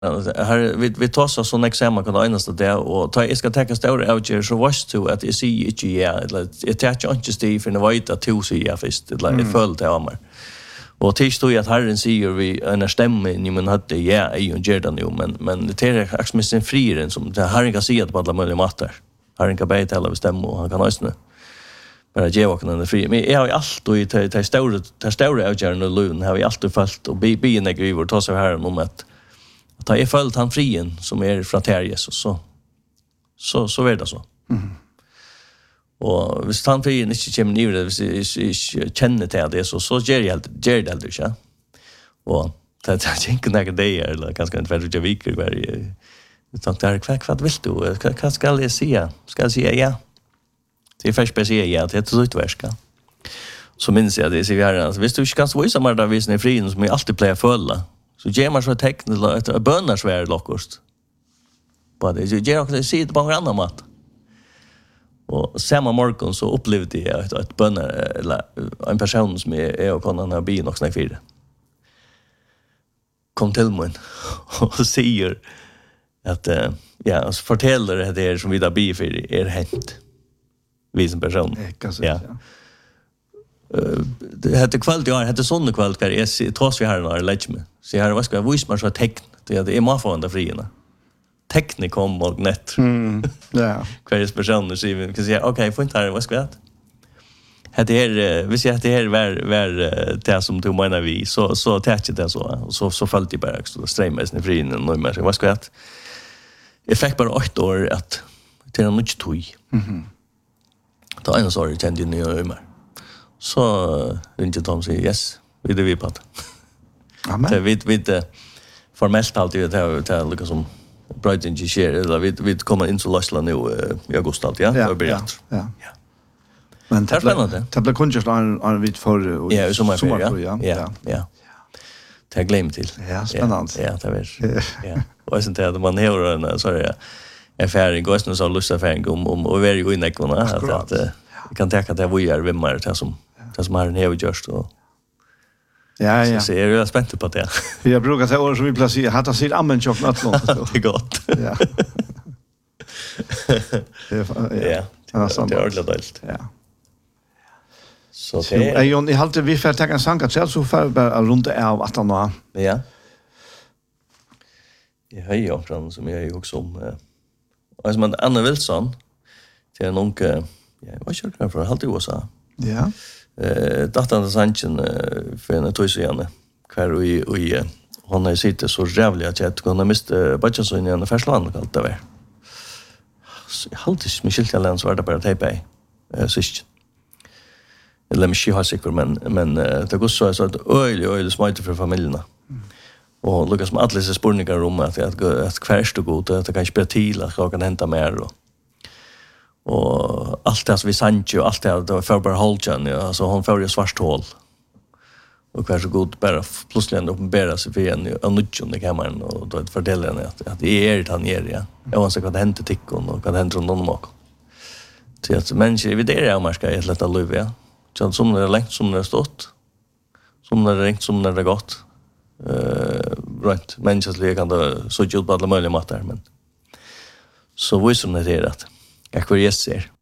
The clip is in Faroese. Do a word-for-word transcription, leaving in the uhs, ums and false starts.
Här vi vi tar så sån exempel kan enaste det och ta jag ska ta stora outger så vars to att jag ser inte ja eller jag tar inte Steve för det vet att to sig ja först det är fullt det har och tills då att Herren säger vi en stämma ni men hade ja i och Jordan nu men men det är axmisen frieren som det Herren kan se att på alla möjliga matcher Herren kan bäta alla bestämma och han kan ösna bara ge och den fri men jag har alltid ta ta stora ta stora outger och lön har vi alltid fast och be be negriver ta så här om att att jag följt han frien som är från ter Jesus så så så är det så. Mm. Och hvis han frien inte kommer ner det hvis jag känner till det så så ger jag ger det aldrig så. Och det jag tänker när det är eller ganska inte för jag viker var utan där kvack vad vill du vad ska jag säga ska jag säga ja. Det är först speciellt ja det är så utverska. Så minns jag det så vi har alltså visst du ska så visa mig där visna frien som jag alltid plejer följa. Så ger man så tecken att bönar svär lockost. På det ger också se det på en annan mat. Och samma morgon så upplevde jag ett, ett bönar eller en person som är, är och kan ha bin och snack för det. Kom till mig och säger att ja, så fortäller det här som vi där bi för är hänt. Vi som person. Ja. Det hade kvällt jag hade sån kvällt där är trots vi har några lägme. Så jag vad ska jag visa mig så tecken det är man får ändå frierna. Teknik kom och net. Mm. Ja. Kvar personer så vi kan säga okej, får inte här vad ska jag? Hade är vi säger att det här var var det som du menar vi så så tätt det så och så så följde det bara så streamas ni frierna och mer vad ska jag? Jag fick bara åtta år att till en mycket toj. Mhm. Då en sorry tänkte ni ju mer. Så ringde Tom säger yes, vi det vi på. Amen. Det vi vi formellt alltid det här det Lucas som Brighton G share eller vi vi kommer in så Lashla nu i augusti allt ja. Ja. Ja. Ja. Men det är spännande. Det blir kunskap en vid för ja, i sommar ja. Ja. Ja. Ja. Det har glömt till. Ja, spännande. Ja, det är. Ja. Och sen det man hör en så är jag färdig går snart så lusta färdig om om och är ju inne i kona att vi kan tänka att det var ju vimmar det som det som har en hel just och ja ja så är jag spänd på det. Jag brukar säga år som vi placerar hade sitt amen chock något långt det är gott. Ja. Ja. Det är ordentligt. Ja. Så det är ju ni hade vi för ta en sanka själv så för bara runt av att han var. Ja. Jag har ju från som jag också om alltså man Anna Wilson till en onke ja vad kör jag för halt i U S A. Ja. Eh datorn sanchen för en toisiane kvar i i hon har sitter så jävligt att jag kunde mista budget så innan försland kallt det var. Jag halt inte mig skilt jag så var det bara tejpa eh sist. Eller mig har säkert men men det går så så att öl öl smart för familjerna. Och Lucas som alla så spurningar om att att att kvärst och god att det kan spela till att jag kan hämta mer och och allt det som vi sank ju allt det var för bara Holgen ja så hon får ju svart hål och kanske god bara plötsligt ändå uppenbara sig för en och nutjon i kameran och då förtäller henne att att det är det han ger ja jag måste kan hämta tickon och kan hämta någon mak så att människor vi det är man ska ett lätta liv ja så som det är längt som det är stått som det är ringt som det är gått eh rätt människor kan då så ju på alla möjliga matcher men så visst som det är att jag kvar jag ser